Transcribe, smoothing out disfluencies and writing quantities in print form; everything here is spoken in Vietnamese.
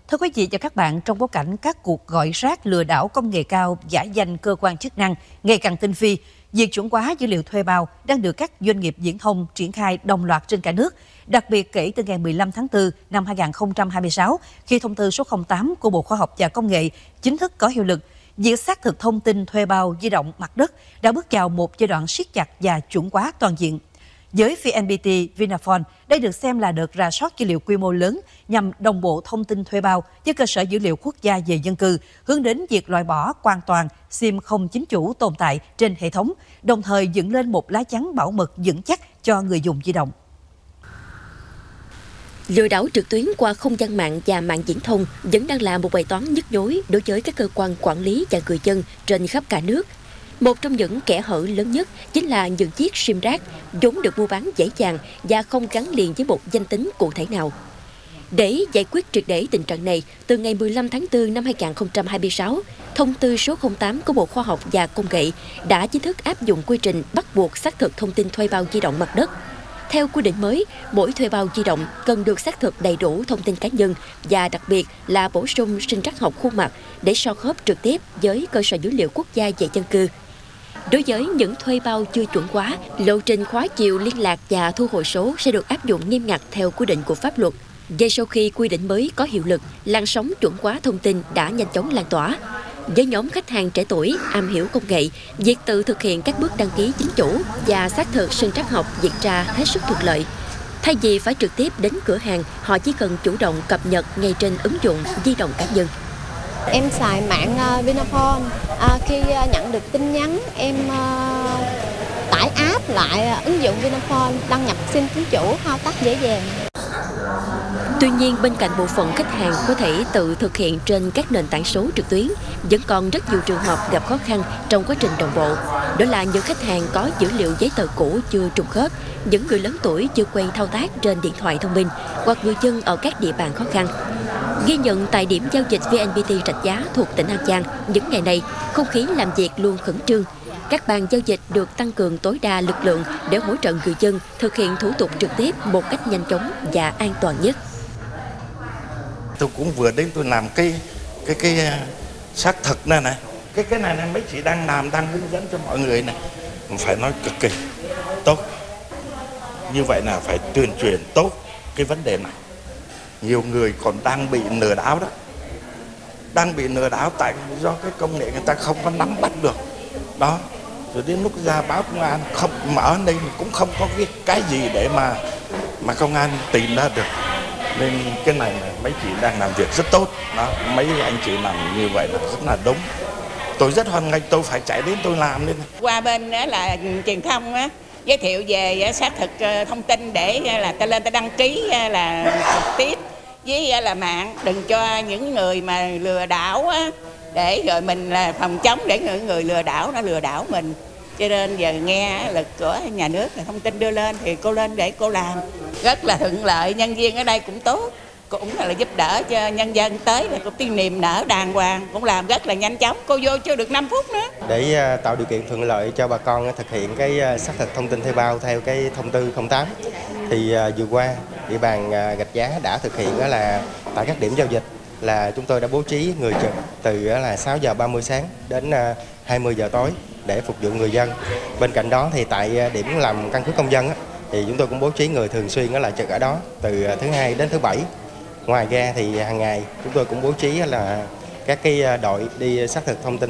Thưa quý vị và các bạn, trong bối cảnh các cuộc gọi rác lừa đảo công nghệ cao giả danh cơ quan chức năng ngày càng tinh vi, việc chuẩn hóa dữ liệu thuê bao đang được các doanh nghiệp viễn thông triển khai đồng loạt trên cả nước, đặc biệt kể từ ngày 15 tháng 4 năm 2026, khi thông tư số 08 của Bộ Khoa học và Công nghệ chính thức có hiệu lực. Việc xác thực thông tin thuê bao di động mặt đất đã bước vào một giai đoạn siết chặt và chuẩn hóa toàn diện. Với VNPT, Vinaphone, đây được xem là đợt rà soát dữ liệu quy mô lớn nhằm đồng bộ thông tin thuê bao với cơ sở dữ liệu quốc gia về dân cư, hướng đến việc loại bỏ hoàn toàn SIM không chính chủ tồn tại trên hệ thống, đồng thời dựng lên một lá chắn bảo mật vững chắc cho người dùng di động. Lừa đảo trực tuyến qua không gian mạng và mạng viễn thông vẫn đang là một bài toán nhức nhối đối với các cơ quan quản lý và người dân trên khắp cả nước. Một trong những kẽ hở lớn nhất chính là những chiếc SIM rác vốn được mua bán dễ dàng và không gắn liền với một danh tính cụ thể nào. Để giải quyết triệt để tình trạng này, từ ngày 15 tháng 4 năm 2026, thông tư số 08 của Bộ Khoa học và Công nghệ đã chính thức áp dụng quy trình bắt buộc xác thực thông tin thuê bao di động mặt đất. Theo quy định mới, mỗi thuê bao di động cần được xác thực đầy đủ thông tin cá nhân và đặc biệt là bổ sung sinh trắc học khuôn mặt để so khớp trực tiếp với cơ sở dữ liệu quốc gia về dân cư. Đối với những thuê bao chưa chuẩn hóa, lộ trình khóa chiều liên lạc và thu hồi số sẽ được áp dụng nghiêm ngặt theo quy định của pháp luật. Ngay sau khi quy định mới có hiệu lực, làn sóng chuẩn hóa thông tin đã nhanh chóng lan tỏa. Với nhóm khách hàng trẻ tuổi, am hiểu công nghệ, việc tự thực hiện các bước đăng ký chính chủ và xác thực sinh trắc học diễn ra hết sức thuận lợi. Thay vì phải trực tiếp đến cửa hàng, họ chỉ cần chủ động cập nhật ngay trên ứng dụng di động cá nhân. Em xài mạng Vinaphone, khi nhận được tin nhắn em tải app lại ứng dụng Vinaphone, đăng nhập SIM chính chủ, thao tác dễ dàng. Tuy nhiên, bên cạnh bộ phận khách hàng có thể tự thực hiện trên các nền tảng số trực tuyến, vẫn còn rất nhiều trường hợp gặp khó khăn trong quá trình đồng bộ. Đó là những khách hàng có dữ liệu giấy tờ cũ chưa trùng khớp, những người lớn tuổi chưa quen thao tác trên điện thoại thông minh, hoặc người dân ở các địa bàn khó khăn. Ghi nhận tại điểm giao dịch VNPT Rạch Giá thuộc tỉnh An Giang, những ngày này, không khí làm việc luôn khẩn trương. Các bàn giao dịch được tăng cường tối đa lực lượng để hỗ trợ người dân thực hiện thủ tục trực tiếp một cách nhanh chóng và an toàn nhất. Tôi cũng vừa đến tôi làm cái xác thực này này. Cái này mấy chị đang làm, đang hướng dẫn cho mọi người này. Phải nói cực kỳ tốt. Như vậy là phải tuyên truyền tốt cái vấn đề này. Nhiều người còn đang bị lừa đảo đó. Đang bị lừa đảo tại do cái công nghệ người ta không có nắm bắt được. Đó. Rồi đến lúc ra báo công an không mở đây cũng không có cái gì để mà công an tìm ra được. Nên cái này mấy chị đang làm việc rất tốt đó. Mấy anh chị làm như vậy là rất là đúng. Tôi rất hoan nghênh, tôi phải chạy đến tôi làm nên. Qua bên đó là truyền thông á, giới thiệu về xác thực thông tin để là ta lên ta đăng ký là trực tiếp với là mạng, đừng cho những người mà lừa đảo á, để rồi mình là phòng chống để những người lừa đảo nó lừa đảo mình. Cho nên giờ nghe lực của nhà nước là thông tin đưa lên thì cô lên để cô làm rất là thuận lợi, nhân viên ở đây cũng tốt, cũng là giúp đỡ cho nhân dân tới là cũng tiếng niềm nở đàng hoàng, cũng làm rất là nhanh chóng, cô vô chưa được 5 phút nữa. Để tạo điều kiện thuận lợi cho bà con thực hiện cái xác thực thông tin thuê bao theo cái thông tư 08 thì vừa qua địa bàn Rạch Giá đã thực hiện đó là tại các điểm giao dịch là chúng tôi đã bố trí người trực từ là 6 giờ 30 sáng đến 20 giờ tối để phục vụ người dân. Bên cạnh đó thì tại điểm làm căn cước công dân thì chúng tôi cũng bố trí người thường xuyên là trực ở đó từ thứ Hai đến thứ Bảy. Ngoài ra thì hàng ngày chúng tôi cũng bố trí là các cái đội đi xác thực thông tin